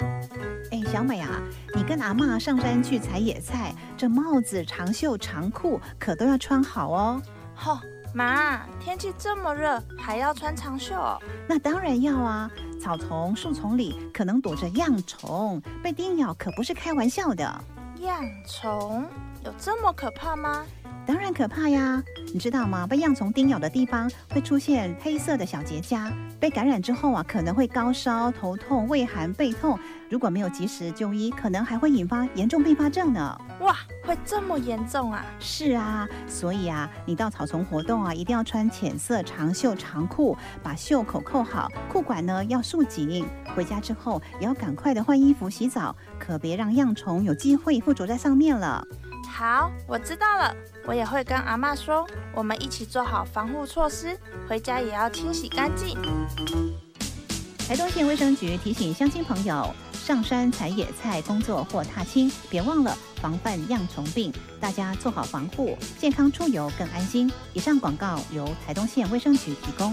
哎，小美啊，你跟阿嬷上山去采野菜，这帽子、长袖、长裤可都要穿好哦。 吼，妈，天气这么热，还要穿长袖哦？ 那当然要啊，草丛、树丛里可能躲着恙虫，被叮咬可不是开玩笑的。 恙虫有这么可怕吗？ 当然可怕呀！你知道吗？被恙虫叮咬的地方会出现黑色的小结痂，被感染之后啊，可能会高烧、头痛、畏寒、背痛。如果没有及时就医，可能还会引发严重并发症呢。 哇，会这么严重啊？ 是啊，所以啊，你到草丛活动啊，一定要穿浅色长袖长裤，把袖口扣好，裤管呢要束紧。回家之后也要赶快的换衣服、洗澡，可别让恙虫有机会附着在上面了。 好，我知道了，我也会跟阿嬷说，我们一起做好防护措施，回家也要清洗干净。 台东县卫生局提醒乡亲朋友，上山采野菜工作或踏青，别忘了防范恙虫病，大家做好防护，健康出游更安心。以上广告由台东县卫生局提供。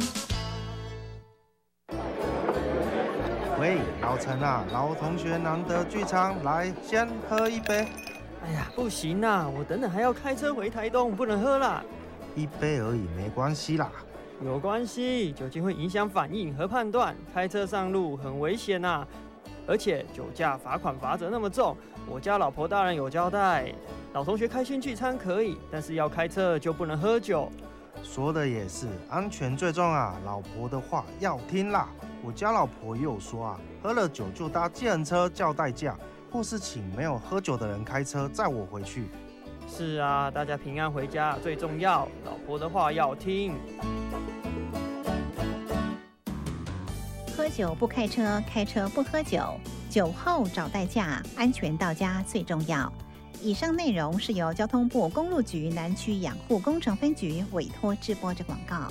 喂，老陈啊，老同学难得聚餐，来先喝一杯。 哎呀，不行啦，我等等还要开车回台东，不能喝啦。 一杯而已，没关系啦。 有关系，酒精会影响反应和判断，开车上路很危险呐。而且酒驾罚款罚则那么重，我家老婆大人有交代，老同学开心聚餐可以，但是要开车就不能喝酒。 说的也是，安全最重啊，老婆的话要听啦。我家老婆也有说啊，喝了酒就搭计程车叫代驾，或是请没有喝酒的人开车载我回去。 是啊，大家平安回家最重要，老婆的话要听。 喝酒不开车，开车不喝酒，酒后找代驾，安全到家最重要。以上内容是由交通部公路局南区养护工程分局委托制播之广告。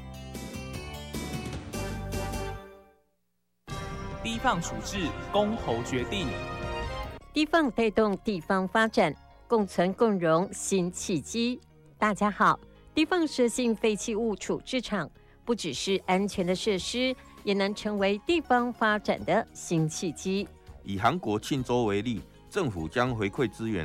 低放处置，公投决定。 低放带动地方发展，共存共荣新契机。大家好，低放设性废弃物处置场不只是安全的设施，也能成为地方发展的新契机。 以韩国庆州为例，政府将回馈资源